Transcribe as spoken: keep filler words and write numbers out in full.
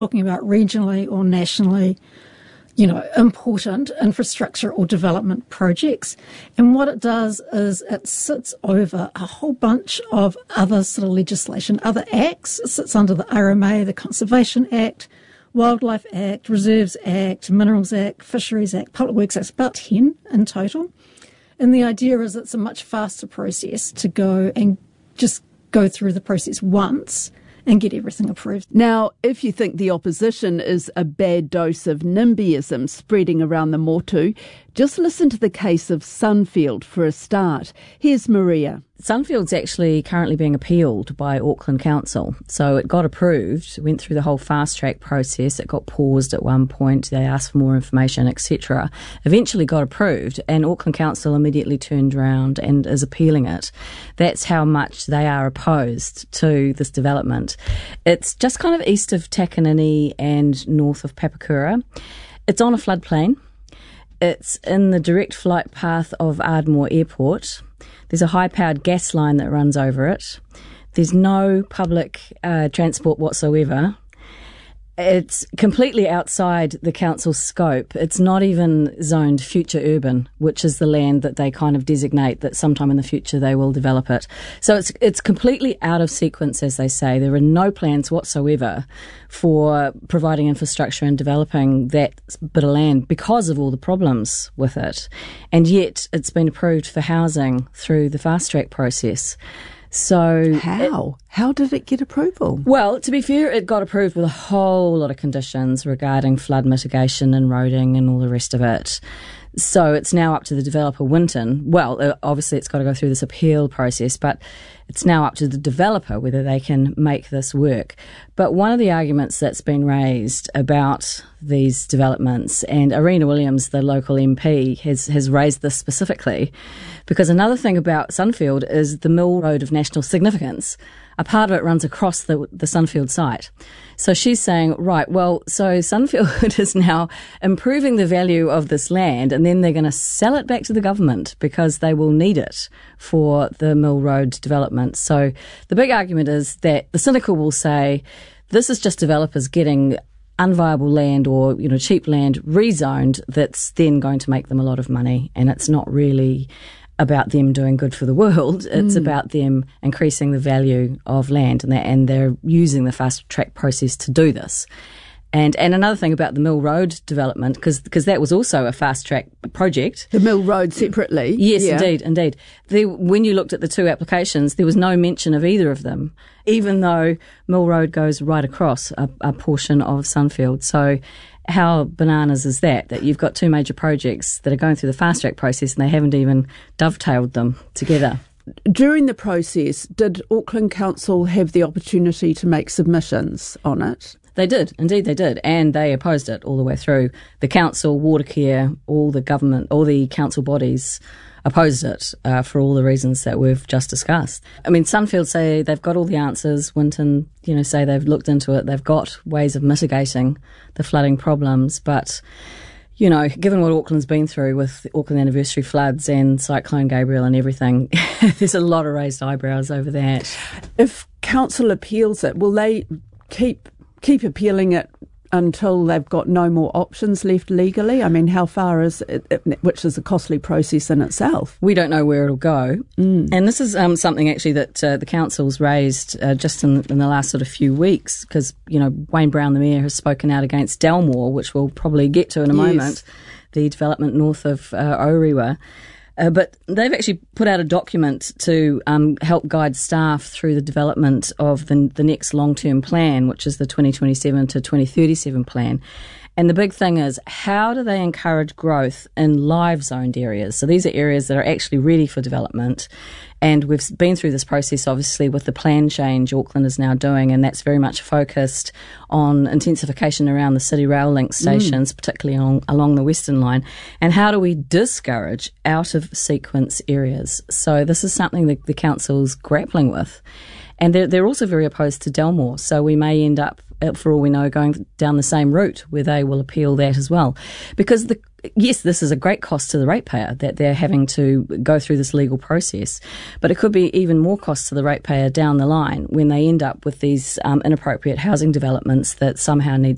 talking about regionally or nationally, you know, important infrastructure or development projects. And what it does is it sits over a whole bunch of other sort of legislation, other acts. It sits under the R M A, the Conservation Act, Wildlife Act, Reserves Act, Minerals Act, Fisheries Act, Public Works Act, about ten in total. And the idea is it's a much faster process to go and just go through the process once and get everything approved. Now, if you think the opposition is a bad dose of NIMBYism spreading around the motu, just listen to the case of Sunfield for a start. Here's Maria. Sunfield's actually currently being appealed by Auckland Council. So it got approved, went through the whole fast-track process. It got paused at one point. They asked for more information, et cetera. Eventually got approved, and Auckland Council immediately turned around and is appealing it. That's how much they are opposed to this development. It's just kind of east of Takanini and north of Papakura. It's on a floodplain. It's in the direct flight path of Ardmore Airport. There's a high-powered gas line that runs over it. There's no public uh, transport whatsoever. It's completely outside the council's scope. It's not even zoned future urban, which is the land that they kind of designate that sometime in the future they will develop it. So it's it's completely out of sequence, as they say. There are no plans whatsoever for providing infrastructure and developing that bit of land because of all the problems with it. And yet it's been approved for housing through the fast-track process. So how? It, how did it get approval? Well, to be fair, it got approved with a whole lot of conditions regarding flood mitigation and roading and all the rest of it. So it's now up to the developer, Winton. Well, obviously it's got to go through this appeal process, but it's now up to the developer whether they can make this work. But one of the arguments that's been raised about these developments, and Arena Williams, the local M P, has, has raised this specifically, because another thing about Sunfield is the Mill Road of national significance. A part of it runs across the, the Sunfield site. So she's saying, right, well, so Sunfield is now improving the value of this land, and then they're going to sell it back to the government because they will need it for the Mill Road development. So the big argument is that the cynical will say, this is just developers getting unviable land or, you know, cheap land rezoned that's then going to make them a lot of money, and it's not really about them doing good for the world. It's mm. about them increasing the value of land, and they're, and they're using the fast-track process to do this. And and another thing about the Mill Road development, because because that was also a fast-track project. The Mill Road separately? Yes, yeah. indeed, indeed. The, when you looked at the two applications, there was no mention of either of them, even though Mill Road goes right across a, a portion of Sunfield. So how bananas is that, that you've got two major projects that are going through the fast-track process and they haven't even dovetailed them together? During the process, did Auckland Council have the opportunity to make submissions on it? They did, indeed they did, and they opposed it all the way through. The council, Watercare, all the government, all the council bodies opposed it uh, for all the reasons that we've just discussed. I mean, Sunfield say they've got all the answers. Winton, you know, say they've looked into it. They've got ways of mitigating the flooding problems, but you know, given what Auckland's been through with the Auckland anniversary floods and Cyclone Gabriel and everything, there's a lot of raised eyebrows over that. If council appeals it, will they keep keep appealing it until they've got no more options left legally? I mean, how far is it, which is a costly process in itself? We don't know where it'll go. Mm. And this is um, something actually that uh, the council's raised uh, just in, in the last sort of few weeks, because, you know, Wayne Brown, the mayor, has spoken out against Delmore, which we'll probably get to in a yes. moment, the development north of uh, Orewa. Uh, but they've actually put out a document to um, help guide staff through the development of the, the next long-term plan, which is the twenty twenty-seven to twenty thirty-seven plan. And the big thing is, how do they encourage growth in live zoned areas? So these are areas that are actually ready for development. And we've been through this process, obviously, with the plan change Auckland is now doing, and that's very much focused on intensification around the city rail link stations, mm. particularly along, along the Western Line. And how do we discourage out-of-sequence areas? So this is something that the council's grappling with. And they're, they're also very opposed to Delmore, so we may end up, for all we know, going down the same route where they will appeal that as well. Because, the, yes, this is a great cost to the ratepayer that they're having to go through this legal process, but it could be even more cost to the ratepayer down the line when they end up with these um, inappropriate housing developments that somehow need